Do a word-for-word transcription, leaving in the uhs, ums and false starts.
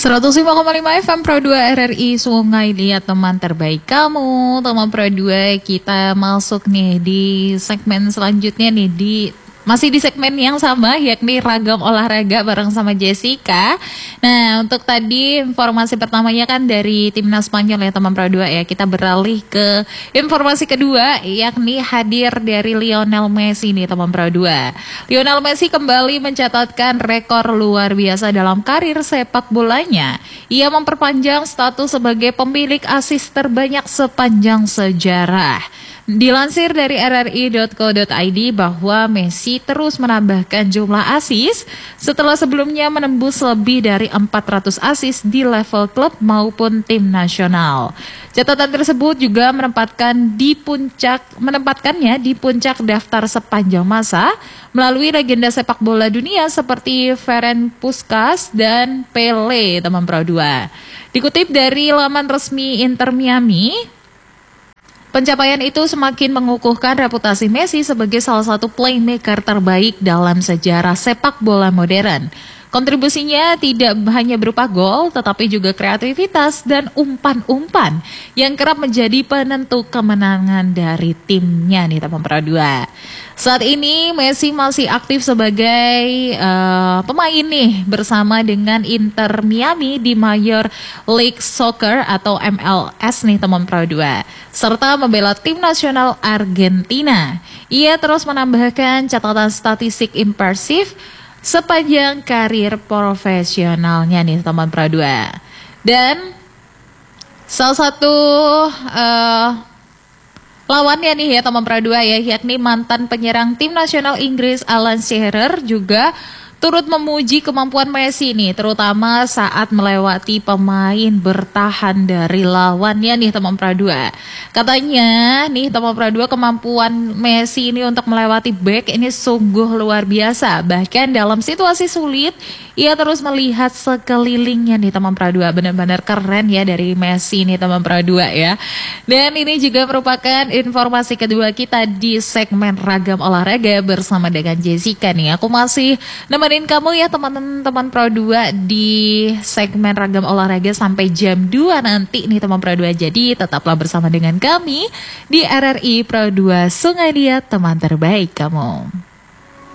seratus lima koma lima F M Pro dua R R I Sungai Liat, teman terbaik kamu. Teman Pro dua, kita masuk nih di segmen selanjutnya nih, di masih di segmen yang sama, yakni ragam olahraga bareng sama Jessica. Nah, untuk tadi informasi pertamanya kan dari Timnas Spanyol ya teman Pro dua ya. Kita beralih ke informasi kedua, yakni hadir dari Lionel Messi nih teman Pro dua. Lionel Messi kembali mencatatkan rekor luar biasa dalam karir sepak bolanya. Ia memperpanjang status sebagai pemilik assist terbanyak sepanjang sejarah. Dilansir dari R R I titik co titik I D bahwa Messi terus menambahkan jumlah assist setelah sebelumnya menembus lebih dari empat ratus assist di level klub maupun tim nasional. Catatan tersebut juga menempatkan di puncak menempatkannya di puncak daftar sepanjang masa melalui legenda sepak bola dunia seperti Ferenc Puskás dan Pele, teman Pro dua. Dikutip dari laman resmi Inter Miami, pencapaian itu semakin mengukuhkan reputasi Messi sebagai salah satu playmaker terbaik dalam sejarah sepak bola modern. Kontribusinya tidak hanya berupa gol, tetapi juga kreativitas dan umpan-umpan yang kerap menjadi penentu kemenangan dari timnya nih teman Pro dua. Saat ini Messi masih aktif sebagai uh, pemain nih bersama dengan Inter Miami di Major League Soccer atau M L S nih teman Pro dua, serta membela tim nasional Argentina. Ia terus menambahkan catatan statistik impresif sepanjang karir profesionalnya nih teman Pro dua. Dan salah satu uh, lawannya nih ya teman Pro dua ya, yakni mantan penyerang tim nasional Inggris Alan Shearer juga turut memuji kemampuan Messi nih, terutama saat melewati pemain bertahan dari lawannya nih teman Pro dua. Katanya nih teman Pro dua, kemampuan Messi ini untuk melewati back ini sungguh luar biasa. Bahkan dalam situasi sulit, ia terus melihat sekelilingnya nih teman Pro dua. Benar-benar keren ya dari Messi nih teman Pro dua ya. Dan ini juga merupakan informasi kedua kita di segmen ragam olahraga bersama dengan Jessica nih. Aku masih nemenin kamu ya teman-teman Pro dua di segmen ragam olahraga sampai jam dua nanti nih teman Pro dua. Jadi tetaplah bersama dengan kami di R R I Pro dua Sungai Liat, teman terbaik kamu.